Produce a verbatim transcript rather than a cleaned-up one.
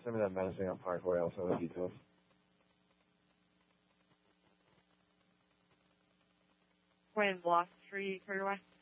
Send me that menacing on Parkway. I'll send the details. When Block Street, Freeway?